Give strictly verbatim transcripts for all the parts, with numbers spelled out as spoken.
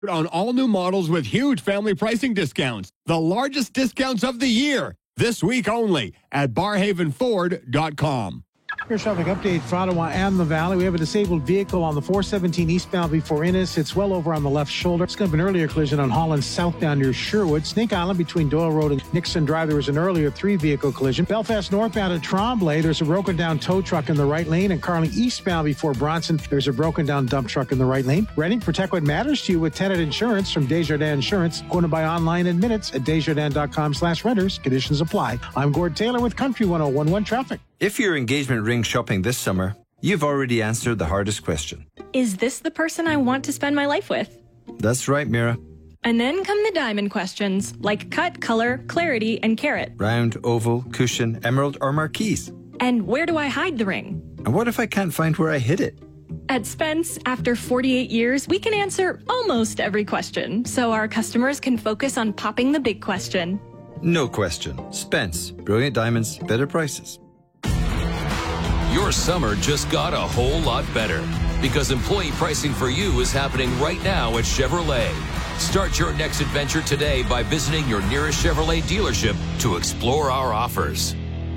On all new models with huge family pricing discounts. The largest discounts of the year. This week only at barhaven ford dot com. Your traffic update for Ottawa and the Valley. We have a disabled vehicle on the four seventeen eastbound before Innis. It's well over on the left shoulder. It's going to be an earlier collision on Holland southbound near Sherwood. Snake Island between Doyle Road and Nixon Drive. There was an earlier three-vehicle collision. Belfast northbound at Tremblay. There's a broken down tow truck in the right lane. And Carling eastbound before Bronson. There's a broken down dump truck in the right lane. Reading, protect what matters to you with tenant insurance from Desjardins Insurance. Going to buy online in minutes at desjardins.com slash renters. Conditions apply. I'm Gord Taylor with Country one oh one one Traffic. If you're engagement ring shopping this summer, you've already answered the hardest question. Is this the person I want to spend my life with? That's right, Mira. And then come the diamond questions, like cut, color, clarity, and carat. Round, oval, cushion, emerald, or marquise. And where do I hide the ring? And what if I can't find where I hid it? At Spence, after forty-eight years, we can answer almost every question, so our customers can focus on popping the big question. No question. Spence. Brilliant diamonds, better prices. Your summer just got a whole lot better because employee pricing for you is happening right now at Chevrolet. Start your next adventure today by visiting your nearest Chevrolet dealership to explore our offers.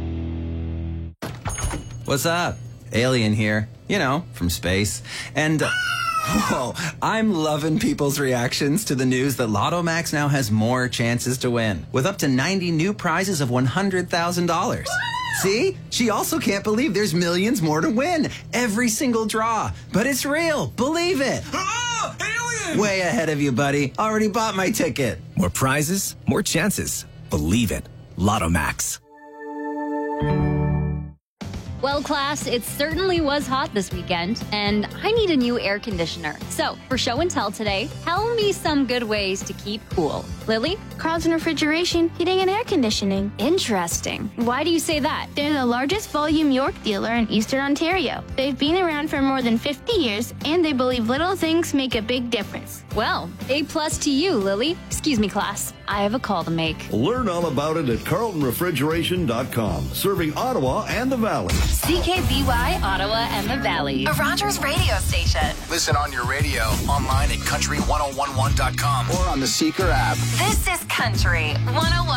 What's up? Alien here. You know, from space. And, uh, whoa, I'm loving people's reactions to the news that Lotto Max now has more chances to win, with up to ninety new prizes of one hundred thousand dollars. See? She also can't believe there's millions more to win. Every single draw. But it's real. Believe it. Oh, alien! Way ahead of you, buddy. Already bought my ticket. More prizes, more chances. Believe it. Lotto Max. Well, class, it certainly was hot this weekend, and I need a new air conditioner. So, for show and tell today, tell me some good ways to keep cool. Lily? Carlton Refrigeration, Heating and Air Conditioning. Interesting. Why do you say that? They're the largest volume York dealer in Eastern Ontario. They've been around for more than fifty years, and they believe little things make a big difference. Well, A plus to you, Lily. Excuse me, class. I have a call to make. Learn all about it at carlton refrigeration dot com, serving Ottawa and the Valley. C K B Y, Ottawa and the Valley. A Rogers radio station. Listen on your radio, online at country ten eleven dot com, or on the Seeker app. This is Country one oh one.